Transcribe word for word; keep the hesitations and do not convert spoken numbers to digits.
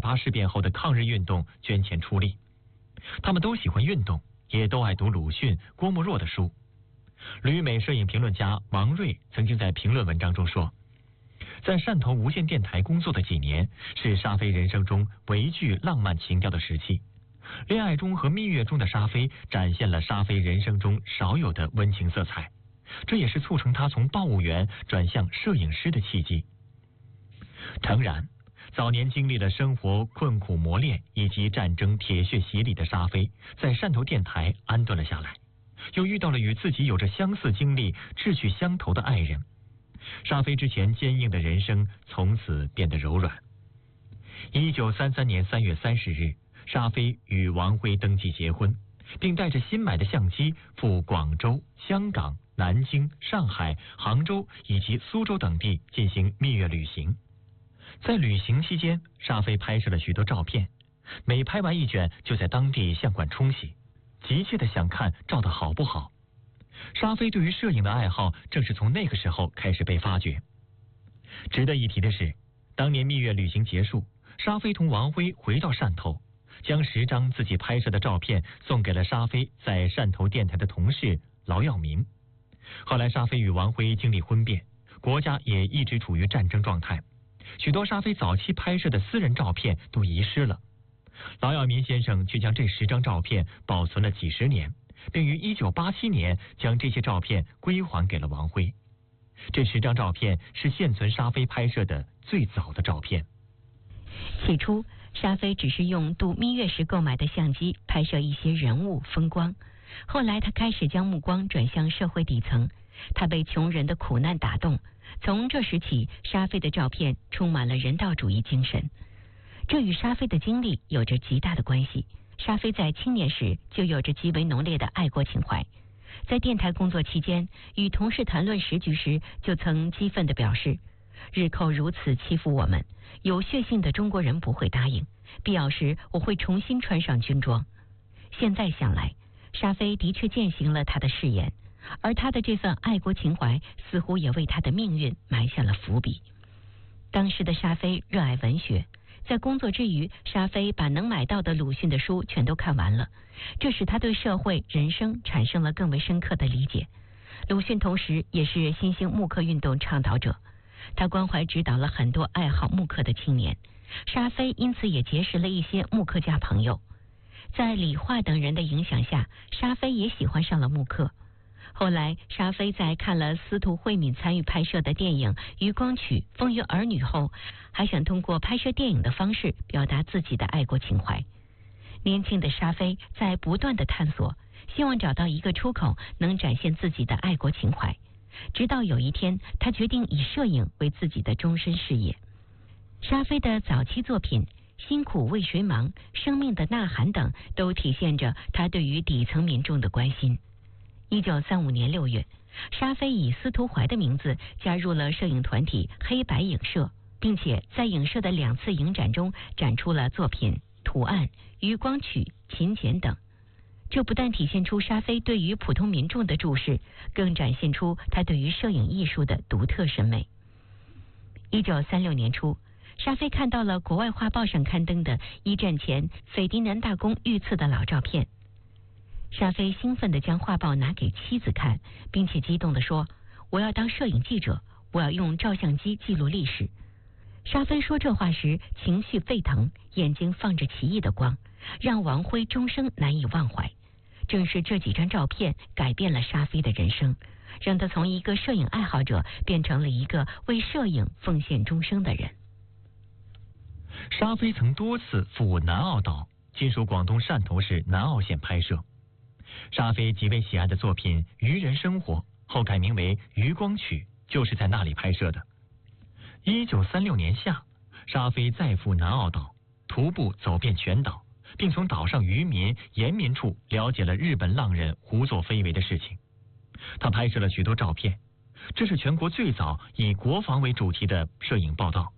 八事变后的抗日运动捐钱出力。他们都喜欢运动，也都爱读鲁迅、郭沫若的书。旅美摄影评论家王瑞曾经在评论文章中说，在汕头无线电台工作的几年，是沙菲人生中唯具浪漫情调的时期。恋爱中和蜜月中的沙菲展现了沙菲人生中少有的温情色彩，这也是促成他从报务员转向摄影师的契机。诚然，早年经历了生活困苦磨练以及战争铁血洗礼的沙菲，在汕头电台安顿了下来，又遇到了与自己有着相似经历、志趣相投的爱人。沙菲之前坚硬的人生从此变得柔软。一九三三年三月三十日，沙菲与王辉登记结婚，并带着新买的相机赴广州、香港、南京、上海、杭州以及苏州等地进行蜜月旅行。在旅行期间，沙菲拍摄了许多照片，每拍完一卷就在当地相馆冲洗，急切地想看照得好不好。沙菲对于摄影的爱好正是从那个时候开始被发掘。值得一提的是，当年蜜月旅行结束，沙菲同王辉回到汕头，将十张自己拍摄的照片送给了沙菲在汕头电台的同事劳耀明。后来沙菲与王辉经历婚变，国家也一直处于战争状态，许多沙菲早期拍摄的私人照片都遗失了。劳耀明先生却将这十张照片保存了几十年，并于一九八七年将这些照片归还给了王辉。这十张照片是现存沙菲拍摄的最早的照片。 起初，沙菲只是用度蜜月时购买的相机拍摄一些人物风光，后来他开始将目光转向社会底层，他被穷人的苦难打动，从这时起，沙菲的照片充满了人道主义精神。这与沙菲的经历有着极大的关系。沙菲在青年时就有着极为浓烈的爱国情怀，在电台工作期间，与同事谈论时局时，就曾激愤地表示，日寇如此欺负我们，有血性的中国人不会答应，必要时我会重新穿上军装。现在想来，沙菲的确践行了他的誓言，而他的这份爱国情怀似乎也为他的命运埋下了伏笔。当时的沙菲热爱文学，在工作之余，沙菲把能买到的鲁迅的书全都看完了，这使他对社会人生产生了更为深刻的理解。鲁迅同时也是新兴木刻运动倡导者，他关怀指导了很多爱好木刻的青年，沙菲因此也结识了一些木刻家朋友。在李化等人的影响下，沙菲也喜欢上了木刻。后来，沙菲在看了司徒慧敏参与拍摄的电影《余光曲·风云儿女》后，还想通过拍摄电影的方式表达自己的爱国情怀。年轻的沙菲在不断的探索，希望找到一个出口，能展现自己的爱国情怀。直到有一天，他决定以摄影为自己的终身事业。沙菲的早期作品《辛苦为谁忙》《生命的呐喊》等，都体现着他对于底层民众的关心。一九三五年六月，沙菲以司徒怀的名字加入了摄影团体黑白影社，并且在影社的两次影展中展出了作品《图案》《余光曲》《勤俭》等。这不但体现出沙菲对于普通民众的注视，更展现出他对于摄影艺术的独特审美。一九三六年初，沙菲看到了国外画报上刊登的一战前斐迪南大公遇刺的老照片。沙菲兴奋地将画报拿给妻子看，并且激动地说，我要当摄影记者，我要用照相机记录历史。沙菲说这话时情绪沸腾，眼睛放着奇异的光，让王辉终生难以忘怀。正是这几张照片改变了沙菲的人生，让他从一个摄影爱好者变成了一个为摄影奉献终生的人。 沙菲曾多次赴南澳岛，今属广东汕头市南澳县拍摄。沙菲极为喜爱的作品《渔人生活》后改名为《余光曲》，就是在那里拍摄的。一九三六年夏，沙菲再赴南澳岛，徒步走遍全岛，并从岛上渔民、沿民处了解了日本浪人胡作非为的事情。他拍摄了许多照片，这是全国最早以国防为主题的摄影报道。